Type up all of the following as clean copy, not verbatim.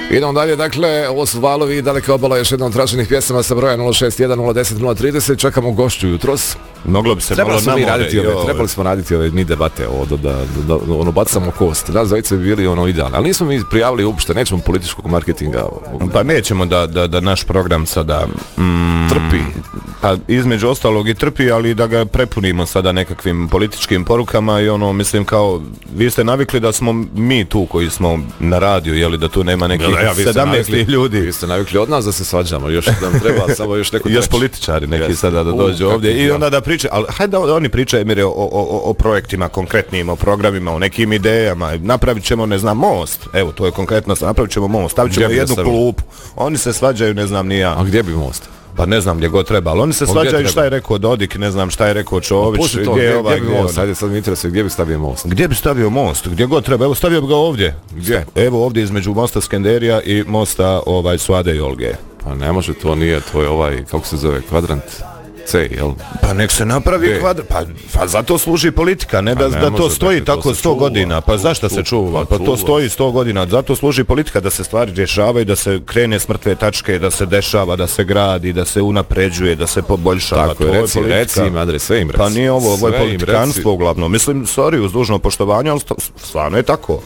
Idemo dalje, dakle, ovo su Valovi i Daleka obala, još jedna od traženih pjesama sa broja 061 010 030. Čekamo gošću jutros. Moglo bi se malo namore. Trebali smo raditi ove ni debate, da bacamo kost. Nas dvojice bi bili idealni, ali nismo mi prijavili uopšte, nećemo političkog marketinga. Pa nećemo da naš program sada trpi. Pa između ostalog i trpi, ali da ga prepunimo sada nekakvim političkim porukama i mislim kao, vi ste navikli da smo mi tu koji smo na radiju, jeli da tu nema nekih 17 ljudi. Vi ste navikli od nas da se svađamo, još nam treba samo još neko još političari neki sada da dođu ovdje i onda da pričaju, ali hajde da oni pričaju Emire o projektima konkretnim, o programima, o nekim idejama, napravit ćemo, ne znam, most, evo to je konkretno, napravit ćemo most, stavit ćemo jednu klupu, oni se svađaju, ne znam ni ja. A gdje bi most? Pa ne znam gdje god treba, ali oni se svađaju šta je rekao Dodik, ne znam šta je rekao Čović, gdje bi most, ajde sad mi interesuje, gdje bi stavio most? Gdje bi stavio most, gdje god treba, evo stavio bi ga ovdje. Gdje? Evo ovdje između mosta Skenderija i mosta Suade i Olge. Pa ne može, to nije, to je kako se zove, kvadrant C, jel? Pa nek se napravi kvadrat, pa zato služi politika, ne da to stoji tako 100 godina, pa zašto se čuva, pa to stoji 100 godina, zato služi politika da se stvari rješavaju, da se krene s mrtve tačke, da se dešava, da se gradi, da se unapređuje, da se poboljšava. Tako je, reci im, Andrej, sve im reci. Pa nije ovo je politikanstvo uglavnom, mislim, sorry, uz dužno poštovanje, ali stvarno je tako.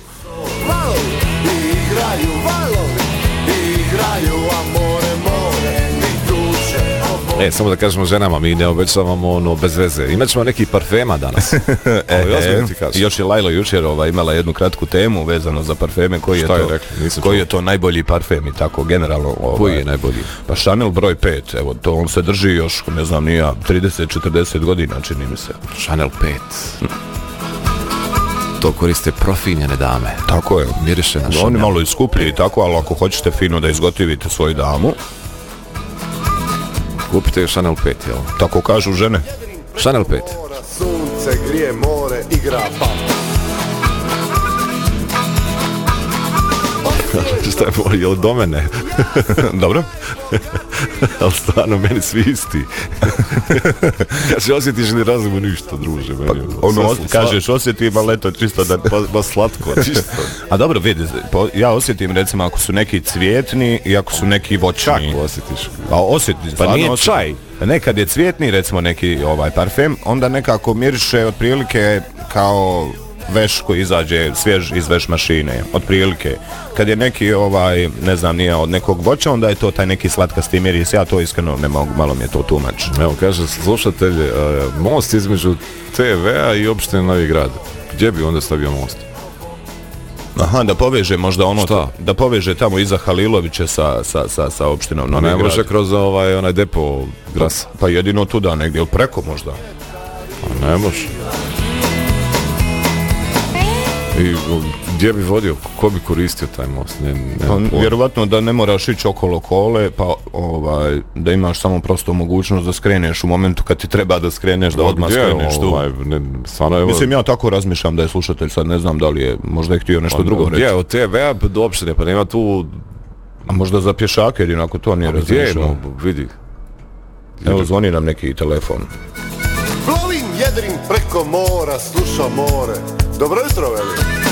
Samo da kažemo ženama, mi ne obećavamo bez veze. Imaćemo neki parfema danas. Još je Lajlo jučer imala jednu kratku temu vezano za parfeme. Koji je to najbolji parfem i tako generalno. Koji je najbolji? Pa Chanel broj 5, evo to on se drži još, ne znam, nija 30-40 godina čini mi se. Chanel 5. To koriste profinjene dame. Tako je. Miriše na Chanel. Oni malo iskuplji i tako, ali ako hoćete fino da izgotivite svoju damu, kupite Chanel 5, jel? Tako kažu žene. Chanel 5. Sunce grije more, igra papa. Šta je bolje, jel do mene? Dobro. Ali stvarno, meni svi isti. Kaže, osjetiš li razliku ništa, druže? Kažeš, osjetim, ali eto, čisto da... Pa slatko, čisto. A dobro, vidi, ja osjetim, recimo, ako su neki cvjetni i ako su neki voćni. Kako osjetiš? Pa osjetiš, pa nije čaj. Nekad je cvjetni, recimo, neki parfem, onda nekako miriše otprilike kao veš koji izađe svjež iz veš mašine, otprilike. Kad je neki, ne znam, nije od nekog voća, onda je to taj neki slatkasti miris. Ja to iskreno ne mogu, malo mi je to tumač. Evo, kaže slušatelj, most između TV-a i opštine Novi Grad. Gdje bi onda stavio most? Aha, da poveže možda da poveže tamo iza Halilovića sa opštinom Novi Grad. Ne može kroz onaj depo Grasa. Pa jedino tuda negdje, ili preko možda. Pa ne može. I gdje bi vodio, ko bi koristio taj most? Vjerovatno da ne moraš ići okolo kole, pa da imaš samo prosto mogućnost da skreneš u momentu kad ti treba da skreneš, da odmah skreneš tu. Mislim, ja tako razmišljam da je slušatelj, sad ne znam da li je možda je htio nešto drugo reći. Gdje, od TV-a do opštine, pa nema tu... A možda za pješake, jedinako to nije razmišljao. Vidi. Evo, zvoni nam neki telefon. Plovim jedrim preko mora, slušam more. Dobro jutro, veli.